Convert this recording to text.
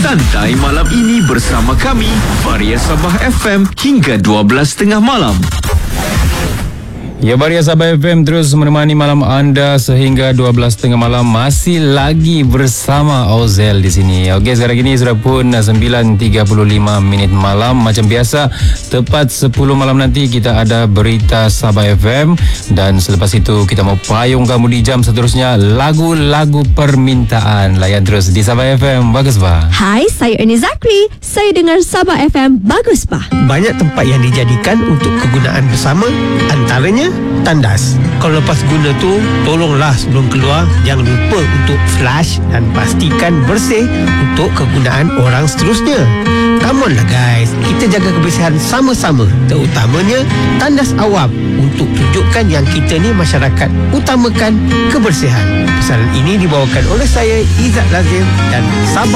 Santai malam ini bersama kami, Varia Sabah FM hingga 12.30 malam. Ya, Varia Sabah FM terus menemani malam anda sehingga 12.30 malam. Masih lagi bersama Ozel di sini. Okey, sekarang ini sudah pun 9.35 minit malam. Macam biasa, tepat 10 malam nanti kita ada berita Sabah FM. Dan selepas itu kita mau payung kamu di jam seterusnya, lagu-lagu permintaan. Layan terus di Sabah FM. Bagus, Pak. Hai, saya Ernie Zakri. Saya dengar Sabah FM. Bagus, Pak. Banyak tempat yang dijadikan untuk kegunaan bersama, antaranya tandas. Kalau lepas guna tu, tolonglah sebelum keluar jangan lupa untuk flush dan pastikan bersih untuk kegunaan orang seterusnya. Come on lah guys, kita jaga kebersihan sama-sama, terutamanya tandas awam, untuk tunjukkan yang kita ni masyarakat utamakan kebersihan. Pesanan ini dibawakan oleh saya, Izzat Lazim, dan Sabah